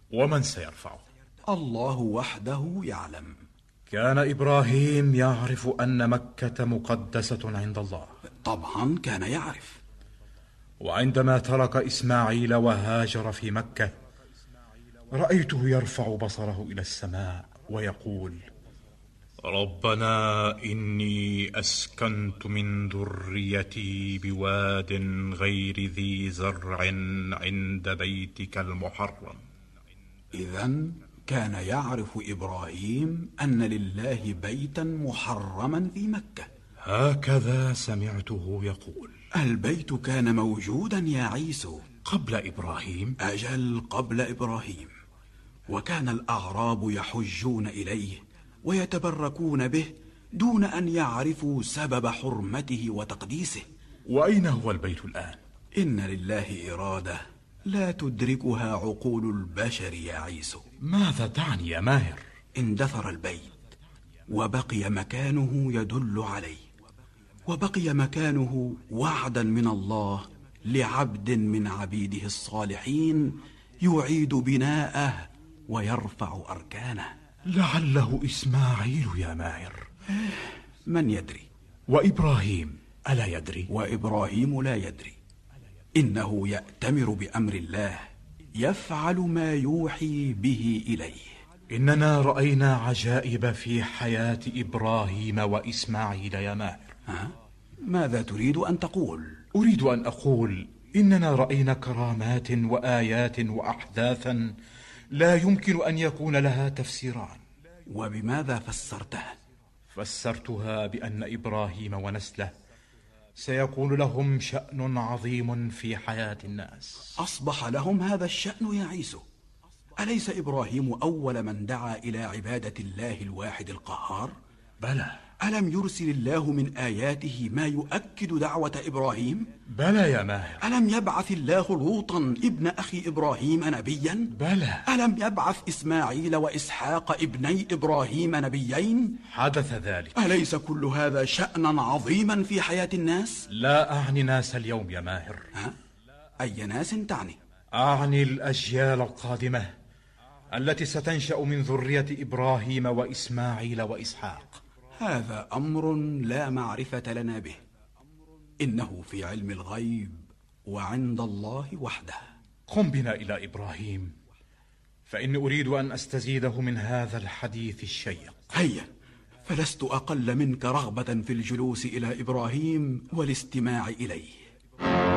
ومن سيرفعه؟ الله وحده يعلم. كان إبراهيم يعرف أن مكة مقدسة عند الله؟ طبعا كان يعرف. وعندما ترك إسماعيل وهاجر في مكة رأيته يرفع بصره إلى السماء ويقول: ربنا إني أسكنت من ذريتي بواد غير ذي زرع عند بيتك المحرم. إذن كان يعرف إبراهيم أن لله بيتا محرما في مكة. هكذا سمعته يقول. البيت كان موجودا يا عيسو قبل إبراهيم؟ أجل، قبل إبراهيم. وكان الأعراب يحجون إليه ويتبركون به دون أن يعرفوا سبب حرمته وتقديسه. وأين هو البيت الآن؟ إن لله إرادة لا تدركها عقول البشر يا عيسو. ماذا تعني يا ماهر؟ اندثر البيت وبقي مكانه يدل عليه، وبقي مكانه وعدا من الله لعبد من عبيده الصالحين يعيد بناءه ويرفع أركانه. لعله إسماعيل يا ماهر. من يدري؟ وإبراهيم ألا يدري؟ وإبراهيم لا يدري. إنه يأتمر بأمر الله، يفعل ما يوحي به إليه. إننا رأينا عجائب في حياة إبراهيم وإسماعيل يا ماهر. ماذا تريد أن تقول؟ أريد أن أقول إننا رأينا كرامات وآيات وأحداثا لا يمكن أن يكون لها تفسيران. وبماذا فسرتها؟ فسرتها بأن إبراهيم ونسله سيكون لهم شأن عظيم في حياة الناس. أصبح لهم هذا الشأن يا عيسو؟ أليس إبراهيم أول من دعا إلى عبادة الله الواحد القهار؟ بلى. ألم يرسل الله من آياته ما يؤكد دعوة إبراهيم؟ بلى يا ماهر. ألم يبعث الله لوطا ابن أخي إبراهيم نبيا؟ بلى. ألم يبعث إسماعيل وإسحاق ابني إبراهيم نبيين؟ حدث ذلك. أليس كل هذا شأنا عظيما في حياة الناس؟ لا أعني ناس اليوم يا ماهر. أي ناس تعني؟ أعني الأجيال القادمة التي ستنشأ من ذرية إبراهيم وإسماعيل وإسحاق. هذا أمر لا معرفة لنا به، إنه في علم الغيب وعند الله وحده. قم بنا إلى إبراهيم، فإني أريد أن أستزيده من هذا الحديث الشيق. هيا، فلست أقل منك رغبة في الجلوس إلى إبراهيم والاستماع إليه.